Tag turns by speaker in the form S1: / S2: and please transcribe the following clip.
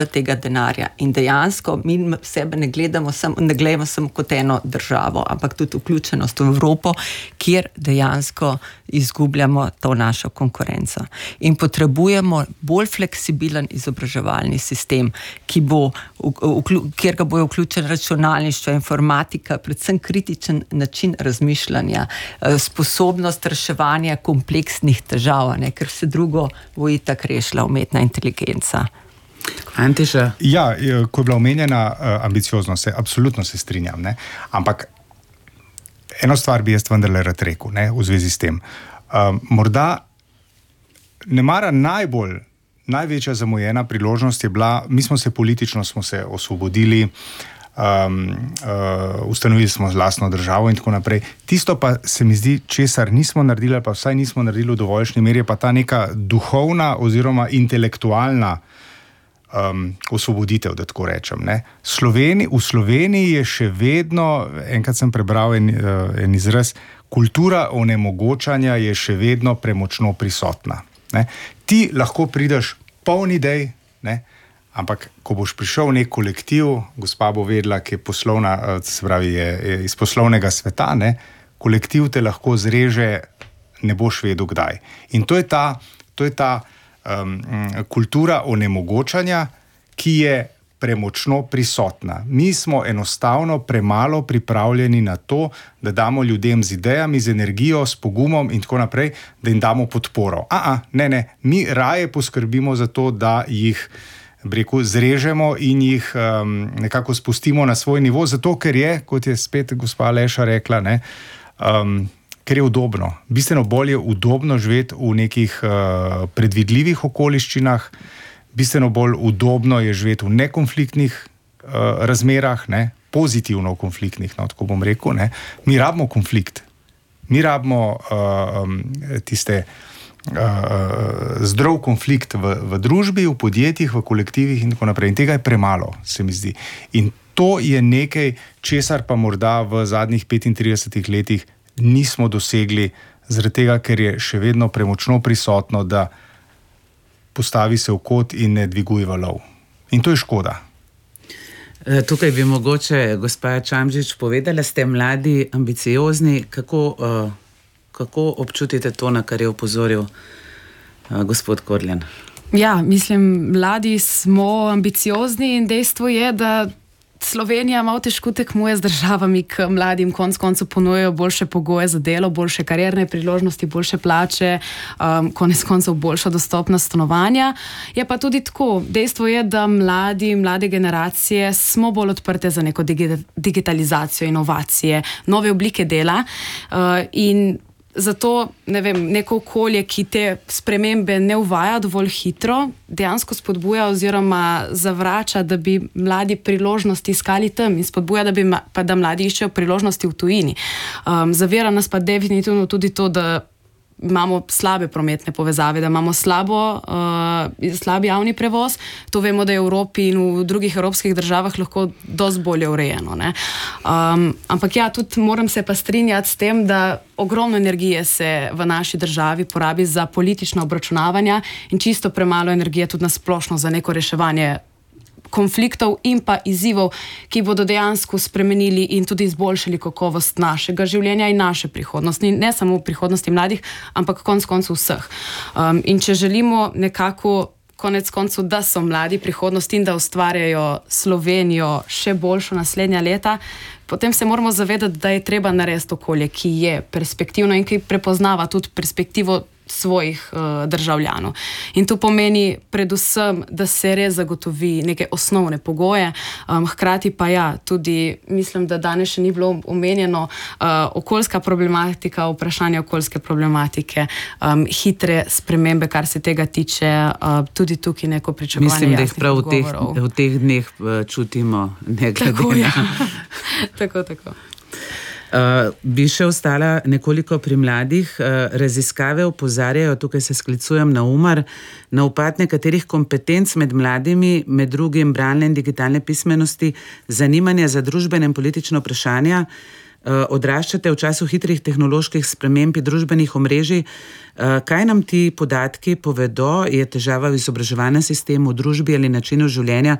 S1: tega denarja. In dejansko mi sebe ne gledamo samo kot eno državo, ampak tudi vključenost v Evropo, kjer dejansko izgubljamo to našo konkurenco. In potrebujemo bolj fleksibilen izobraževalni sistem, kjer ga bojo vključen računalništvo, informatika, predvsem kritičen način razmišljanja, sposobnost reševanja kompleksnih težav, ker vse drugo bo itak rešila umetna inteligenca.
S2: Antiša?
S3: Ja, ko je bila omenjena ambicioznost, absolutno se strinjam, ne? Ampak eno stvar bi jaz vendarle rad rekel, ne, v zvezi s tem. Morda ne mara največja zamujena priložnost je bila, mi smo se politično osvobodili, ustanovili smo lastno državo in tako naprej. Tisto pa se mi zdi, česar nismo naredili, pa vsaj nismo naredili v dovoljšnji meri, pa ta neka duhovna oziroma intelektualna osvoboditev, da tako rečem. Ne? V Sloveniji je še vedno, enkrat sem prebral en izraz, kultura onemogočanja je še vedno premočno prisotna. Ne? Ti lahko prideš poln idej, ne? Ampak ko boš prišel v nek kolektiv, gospa bo vedela, ki je poslovna, se pravi, je iz poslovnega sveta, ne? Kolektiv te lahko zreže, ne boš vedel kdaj. In to je ta kultura onemogočanja, ki je premočno prisotna. Mi smo enostavno premalo pripravljeni na to, da damo ljudem z idejami, z energijo, s pogumom in tako naprej, da jim damo podporo. Ne, mi raje poskrbimo za to, da jih zrežemo in jih nekako spustimo na svoj nivo, zato ker je, kot je spet gospa Leša rekla, ne, ker je udobno. Bistveno bolje udobno živeti v nekih predvidljivih okoliščinah, bistveno bolj udobno je živeti v nekonfliktnih razmerah, ne, pozitivno konfliktnih, no, tako bom rekel, ne. Mi rabimo konflikt. Mi rabimo tiste zdrav konflikt v družbi, v podjetjih, v kolektivih in tako naprej. In tega je premalo, se mi zdi. In to je nekaj, česar pa morda v zadnjih 35 letih nismo dosegli, zaradi tega, ker je še vedno premočno prisotno, da postavi se v kot in ne dviguje valov. In to je škoda.
S2: Tukaj bi mogoče, gospa Čamžič, povedala, ste mladi, ambiciozni, kako občutite to, na kar je opozoril gospod Korljan?
S4: Ja, mislim, mladi smo ambiciozni in dejstvo je, da Slovenija malo težko tekmuje z državami, ki mladim konec koncev ponujajo boljše pogoje za delo, boljše karierne priložnosti, boljše plače, konec koncev boljša dostopnost stanovanja. Je pa tudi tako, dejstvo je, da mlade generacije smo bolj odprte za neko digitalizacijo, inovacije, nove oblike dela in zato, ne vem, neko okolje, ki te spremembe ne uvaja dovolj hitro, dejansko spodbuja oziroma zavrača, da bi mladi priložnosti iskali tam in spodbuja, da mladi iščejo priložnosti v tujini. Zavira nas pa definitivno tudi to, da imamo slabe prometne povezave, da imamo slab javni prevoz. To vemo, da je v Evropi in v drugih evropskih državah lahko dosti bolje urejeno. Ne? Ampak ja, tudi moram se pa strinjati s tem, da ogromno energije se v naši državi porabi za politična obračunavanja in čisto premalo energije tudi nasplošno za neko reševanje konfliktov in pa izzivov, ki bodo dejansko spremenili in tudi izboljšali kakovost našega življenja in naše prihodnosti. Ne samo prihodnosti mladih, ampak konec koncev vseh. In če želimo nekako konec koncev, da so mladi prihodnosti in da ustvarjajo Slovenijo še boljšo naslednja leta, potem se moramo zavedati, da je treba narediti okolje, ki je perspektivno in ki prepoznava tudi perspektivo svojih državljanov. In to pomeni predvsem, da se res zagotovi neke osnovne pogoje. Hkrati pa ja, tudi mislim, da danes še ni bilo omenjeno okoljska problematika, vprašanje okoljske problematike, hitre spremembe, kar se tega tiče, tudi tukaj neko pričakovanje jasnih odgovorov. Mislim, da jih prav v teh dneh čutimo ne glede na. Tako. Bi še ostala nekoliko pri mladih. Raziskave opozarjajo, tukaj se sklicujem na UMAR, na upad nekaterih kompetenc med mladimi, med drugim bralne in digitalne pismenosti, zanimanja za družbene in politične vprašanja,
S2: odraščate v času hitrih tehnoloških sprememb in družbenih omrežij. Kaj nam ti podatki povedo? Je težava v izobraževalnem sistemu, v družbi ali načinu življenja